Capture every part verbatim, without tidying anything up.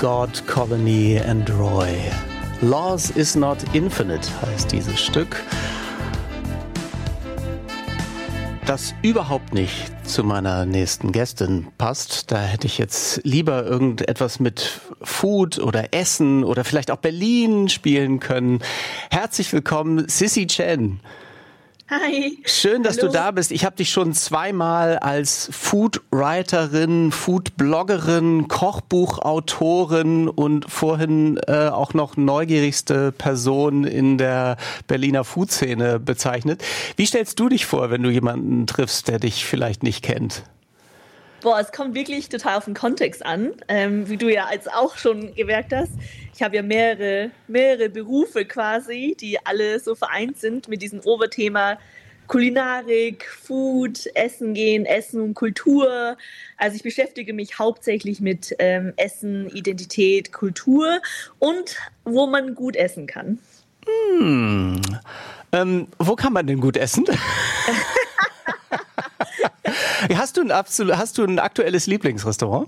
God, Colony and Roy. Laws is not infinite heißt dieses Stück, das überhaupt nicht zu meiner nächsten Gästin passt. Da hätte ich jetzt lieber irgendetwas mit Food oder Essen oder vielleicht auch Berlin spielen können. Herzlich willkommen, Sissy Chen. Hi. Schön, dass Hallo. du da bist. Ich habe dich schon zweimal als Food-Writerin, Food-Bloggerin, Kochbuchautorin und vorhin äh, auch noch neugierigste Person in der Berliner Food-Szene bezeichnet. Wie stellst du dich vor, wenn du jemanden triffst, der dich vielleicht nicht kennt? Boah, es kommt wirklich total auf den Kontext an, ähm, wie du ja als auch schon gemerkt hast. Ich habe ja mehrere, mehrere Berufe quasi, die alle so vereint sind mit diesem Oberthema Kulinarik, Food, Essen gehen, Essen und Kultur. Also ich beschäftige mich hauptsächlich mit ähm, Essen, Identität, Kultur und wo man gut essen kann. Hm. Ähm, wo kann man denn gut essen? Hast du ein absolut, hast du ein aktuelles Lieblingsrestaurant?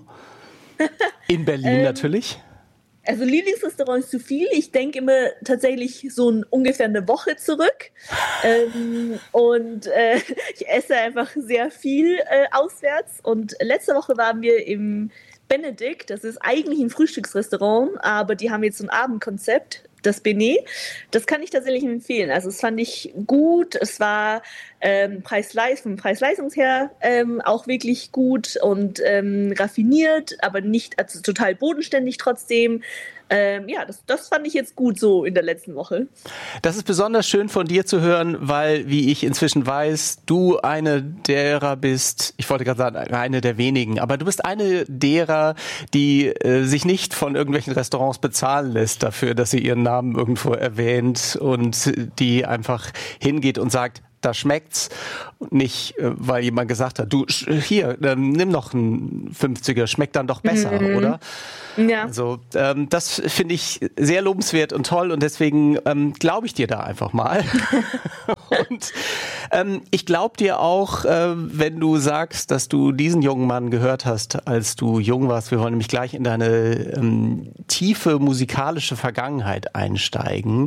In Berlin ähm, natürlich. Also Lieblingsrestaurant ist zu viel. Ich denke immer tatsächlich so ein, ungefähr eine Woche zurück. ähm, und äh, ich esse einfach sehr viel äh, auswärts. Und letzte Woche waren wir im Benedikt. Das ist eigentlich ein Frühstücksrestaurant, aber die haben jetzt so ein Abendkonzept. Das Benet, das kann ich tatsächlich empfehlen. Also das fand ich gut. Es war ähm, Preis-Leistung, vom Preis-Leistungs her ähm, auch wirklich gut und ähm, raffiniert, aber nicht also total bodenständig trotzdem. Ähm, ja, das, das fand ich jetzt gut so in der letzten Woche. Das ist besonders schön von dir zu hören, weil, wie ich inzwischen weiß, du eine derer bist, ich wollte gerade sagen, eine der wenigen, aber du bist eine derer, die äh, sich nicht von irgendwelchen Restaurants bezahlen lässt dafür, dass sie ihren Namen irgendwo erwähnt und die einfach hingeht und sagt, da schmeckt's. Nicht, weil jemand gesagt hat, du, hier, ähm, nimm noch einen fünfziger, schmeckt dann doch besser, mhm. oder? Ja. Also, ähm, das finde ich sehr lobenswert und toll und deswegen ähm, glaube ich dir da einfach mal. Und ähm, ich glaube dir auch, äh, wenn du sagst, dass du diesen jungen Mann gehört hast, als du jung warst. Wir wollen nämlich gleich in deine ähm, tiefe musikalische Vergangenheit einsteigen.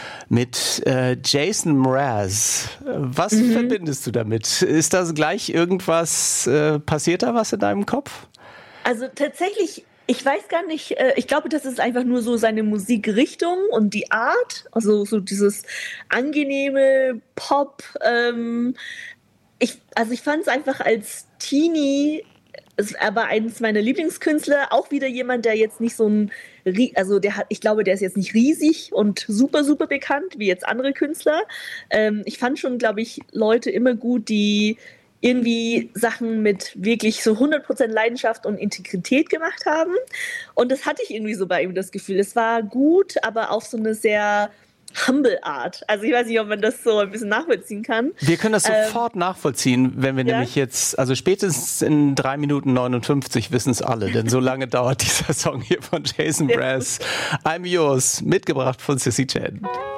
Mit äh, Jason Mraz. Was mhm. verbindest du damit? Ist das gleich irgendwas, äh, passiert da was in deinem Kopf? Also tatsächlich, ich weiß gar nicht, äh, ich glaube, das ist einfach nur so seine Musikrichtung und die Art, also so dieses angenehme Pop. Ähm, ich, also ich fand es einfach als Teenie, er war eines meiner Lieblingskünstler, auch wieder jemand, der jetzt nicht so ein, also der hat, ich glaube, der ist jetzt nicht riesig und super, super bekannt, wie jetzt andere Künstler. Ähm, ich fand schon, glaube ich, Leute immer gut, die irgendwie Sachen mit wirklich so hundert Prozent Leidenschaft und Integrität gemacht haben. Und das hatte ich irgendwie so bei ihm, das Gefühl. Es war gut, aber auf so eine sehr humble Art. Also ich weiß nicht, ob man das so ein bisschen nachvollziehen kann. Wir können das ähm, sofort nachvollziehen, wenn wir ja? nämlich jetzt, also spätestens in drei Minuten neunundfünfzig wissen es alle, denn so lange dauert dieser Song hier von Jason Mraz. I'm Yours, mitgebracht von Sissy Chen.